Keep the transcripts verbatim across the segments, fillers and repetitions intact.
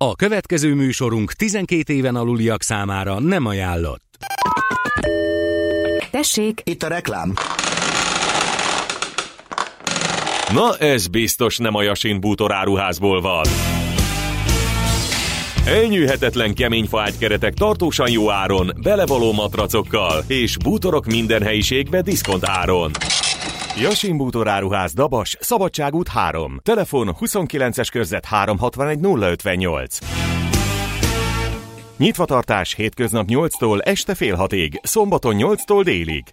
A következő műsorunk tizenkét éven aluliak számára nem ajánlott. Tessék! Itt a reklám. Na, ez biztos nem a Yasin bútoráruházból van. Elnyűhetetlen kemény faágykeretek tartósan jó áron, belevaló matracokkal és bútorok minden helyiségbe diszkont áron. Yasin bútoráruház, Dabas, Szabadságút három. Telefon huszonkilences körzet háromszázhatvanegy nulla ötvennyolc. Nyitvatartás hétköznap nyolctól este fél hatig, szombaton nyolctól délig.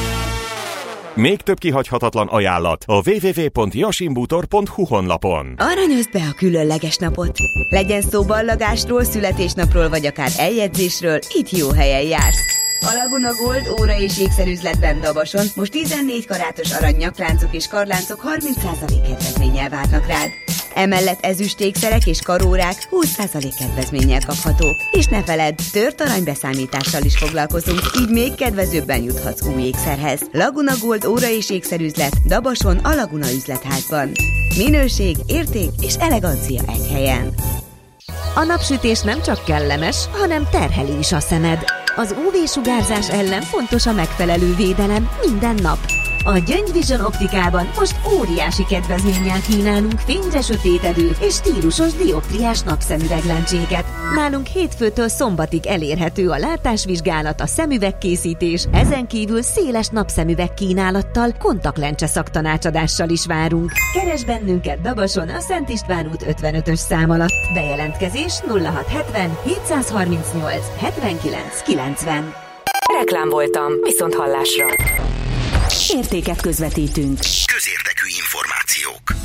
Még több kihagyhatatlan ajánlat a double-u double-u double-u pont yasin bútor pont hu honlapon. Aranyozd be a különleges napot! Legyen szó ballagásról, születésnapról vagy akár eljegyzésről, itt jó helyen jársz. A Laguna Gold óra és ékszerüzletben Dabason most tizennégy karátos arany nyakláncok és karláncok harminc százalék kedvezménnyel várnak rád. Emellett ezüst ékszerek és karórák húsz százalék kedvezménnyel kaphatók. És ne feledd, tört aranybeszámítással is foglalkozunk, így még kedvezőbben juthatsz új ékszerhez. Laguna Gold óra és ékszerüzlet Dabason a Laguna üzletházban. Minőség, érték és elegancia egy helyen. A napsütés nem csak kellemes, hanem terheli is a szemed. Az ú vé-sugárzás ellen fontos a megfelelő védelem minden nap. A Gyöngy Vision optikában most óriási kedvezménnyel kínálunk fényre sötétedő és stílusos dioptriás napszemüveglencséket. Nálunk hétfőtől szombatig elérhető a látásvizsgálat, a szemüvegkészítés, ezen kívül széles napszemüveg kínálattal, kontaktlencse szaktanácsadással is várunk. Keresd bennünket Dabason a Szent István út ötvenötös szám alatt. Bejelentkezés nulla hat hetven hétszázharmincnyolc hetvenkilenc kilencven. Reklám voltam, viszont hallásra. Értéket közvetítünk. Közérdekű információk.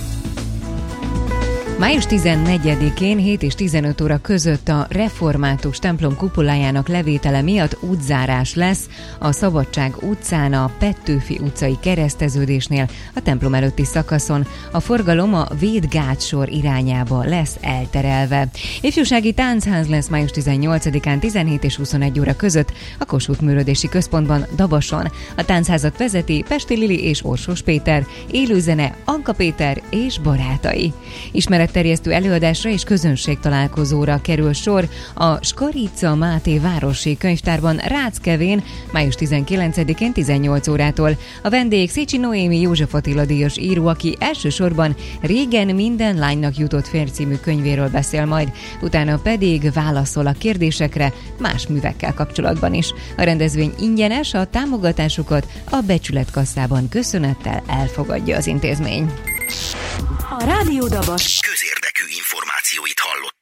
május tizennegyedikén hét és tizenöt óra között a református templom kupolájának levétele miatt útzárás lesz a Szabadság utcán, a Petőfi utcai kereszteződésnél a templom előtti szakaszon. A forgalom a Védgátsor irányába lesz elterelve. Ifjúsági táncház lesz május tizennyolcadikán tizenhét és huszonegy óra között a Kossuth Művelődési Központban, Dabason. A táncházat vezeti Pesti Lili és Orsós Péter, élőzene Anka Péter és barátai. Ismeretterjesztő előadásra és közönségtalálkozóra kerül sor a Skarica Máté városi könyvtárban Ráckevén május tizenkilencedikén tizennyolc órától. A vendég Szécsi Noémi József Attila díjas író, aki elsősorban Régen minden lánynak jutott férj című könyvéről beszél majd, utána pedig válaszol a kérdésekre más művekkel kapcsolatban is. A rendezvény ingyenes, a támogatásukat a becsületkasszában köszönettel elfogadja az intézmény. A Rádió Dabas közérdekű információit hallott.